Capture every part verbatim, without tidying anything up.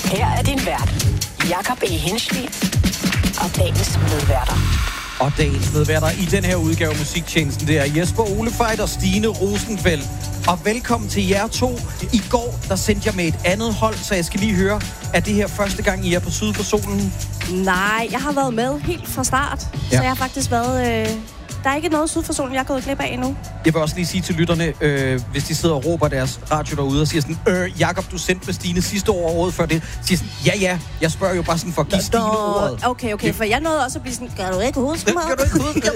Her er din vært, Jakob E. Hinschli, og dagens medværter. Og dagens medværter i den her udgave af Musiktjenesten, det er Jesper Olefeit og Stine Rosenfeldt. Og velkommen til jer to. I går, der sendte jeg med et andet hold, så jeg skal lige høre, er det her første gang, I er på Syd for Solen? Nej, jeg har været med helt fra start, ja. Så jeg har faktisk været... Øh... Der er ikke noget Syd for Solen, jeg er gået glip af endnu. Jeg vil også lige sige til lytterne, øh, hvis de sidder og råber deres radio derude og siger sådan, øh, Jakob, du sendte med Stine sidste år og året før det. Siger sådan, ja, ja, jeg spørger jo bare sådan for at give Stine ordet. Okay, okay, for jeg nåede også at blive sådan, kan du ikke huske mig? Kan du ikke huske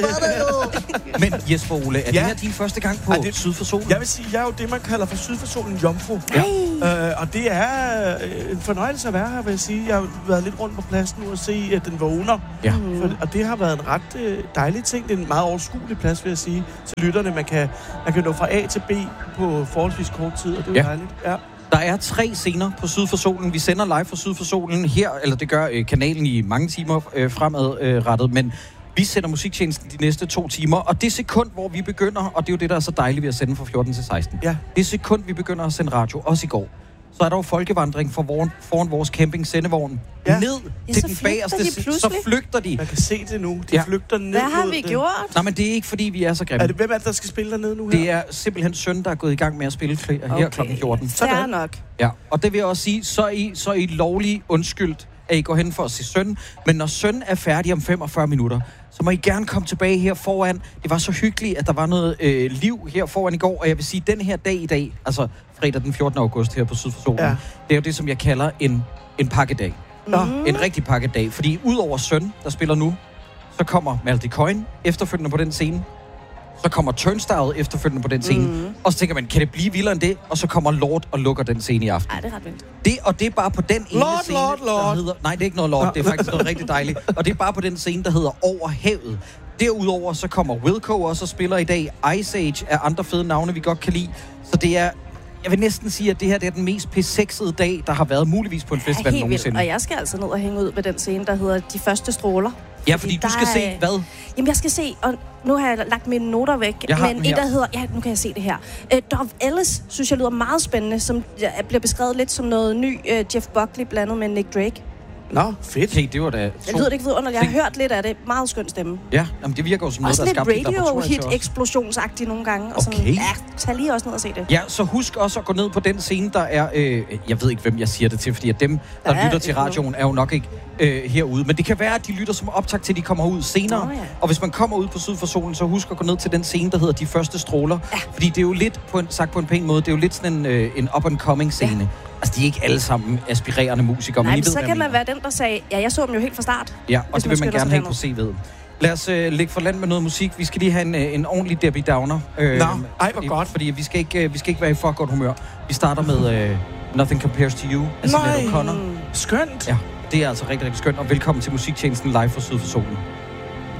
mig? Men Jesper Ole, er ja. det her din første gang på det, Syd for Solen? Jeg vil sige, jeg er jo det, man kalder for Syd for Solen jomfru. Ja. Øh, og det er en fornøjelse at være her, vil jeg sige. Jeg har været lidt rundt på pladsen nu og se, at den vågner. Ja. For, og det har været en ret øh, dejlig ting. Det er en meget overskuelig plads, vil jeg sige, til lytterne. Man kan, man kan nå fra A til B på forholdsvis kort tid, og det er ja. dejligt. Ja. Der er tre scener på Syd for Solen. Vi sender live fra Syd for Solen her, eller det gør øh, kanalen i mange timer øh, fremadrettet, øh, men vi sender Musiktjenesten de næste to timer, og det sekund, hvor vi begynder, og det er jo det, der er så dejligt ved at sende fra fjorten til seksten. Ja. Det sekund, vi begynder at sende radio, også i går, så er der jo folkevandring for foran, foran vores camping-sendevogn. Ja. Ned ja, til den bagerste, de så flygter de. Man kan se det nu. De ja. flygter ned. Hvad har vi det. gjort? Nej, men det er ikke, fordi vi er så grimme. Er det, hvem er det, der skal spille dernede nu her? Det er simpelthen Søn, der er gået i gang med at spille her okay. klokken fjorten. Sådan. Det er nok. Ja, og det vil jeg også sige, så er I, så er I lovlig undskyldt, at I går hen for at se Søn. Men når Søn er færdig om femogfyrre minutter, så må I gerne komme tilbage her foran. Det var så hyggeligt, at der var noget øh, liv her foran i går. Og jeg vil sige, den her dag i dag, altså fredag den fjortende august her på Syd for Solen, ja. det er jo det, som jeg kalder en, en pakkedag. Mm-hmm. En rigtig pakkedag. Fordi udover Søn, der spiller nu, så kommer Malte Coyne efterfølgende på den scene. Så kommer Turnstile efterfølgende på den scene. Mm. Og så tænker man, kan det blive vildere end det? Og så kommer Lord og lukker den scene i aften. Ej, det er ret vildt. Det, og det er bare på den ene Lord, scene, Lord, Lord. der hedder... Nej, det er ikke noget Lord. Det er faktisk noget rigtig dejligt. Og det er bare på den scene, der hedder Over Havet. Derudover så kommer Wilco også og spiller i dag. Ice Age er andre fede navne, vi godt kan lide. Så det er... Jeg vil næsten sige, at det her det er den mest P sexede dag, der har været muligvis på en festival ja, nogensinde. Og jeg skal altså ned og hænge ud ved den scene, der hedder De Første Stråler. Ja, fordi, fordi du skal er... se hvad? Jamen, jeg skal se, og nu har jeg lagt mine noter væk. Men en, der hedder... Ja, nu kan jeg se det her. Uh, Dove Ellis, synes jeg lyder meget spændende, som bliver beskrevet lidt som noget ny uh, Jeff Buckley blandet med Nick Drake. Nå, fedt. Hey, det var da... Jeg lyder det ikke vidunderligt. Jeg har hørt lidt af det. Meget skøn stemme. Ja, jamen det virker jo som noget, der er skabt i laboratoriet. Også lidt radio-hit-eksplosionsagtigt nogle gange. Og okay. Sådan, ja, tag lige også ned og se det. Ja, så husk også at gå ned på den scene, der er... Øh, jeg ved ikke, hvem jeg siger det til, fordi at dem, der ja, lytter til radioen, er jo nok ikke øh, herude. Men det kan være, at de lytter som optag til, de kommer ud senere. Oh, ja. Og hvis man kommer ud på Syd for Solen, så husk at gå ned til den scene, der hedder De Første Stråler. Ja. Fordi det er jo lidt, på en, sagt på en pæn måde, det er jo lidt sådan en, øh, en up-and-coming scene. Ja. Altså, de er ikke alle sammen aspirerende musikere. Nej, men I ved, så kan man være den, der sagde, ja, jeg så dem jo helt fra start. Ja, og det vil man gerne have på C V'et. Lad os øh, lægge for land med noget musik. Vi skal lige have en, en ordentlig Debbie Downer. Øh, Nå, ej, hvor godt. Fordi vi skal, ikke, vi skal ikke være i for godt humør. Vi starter med øh, Nothing Compares to You af Sinéad O'Connor. Skønt. Ja, det er altså rigtig, rigtig skønt. Og velkommen til Musiktjenesten live fra Syd for Solen.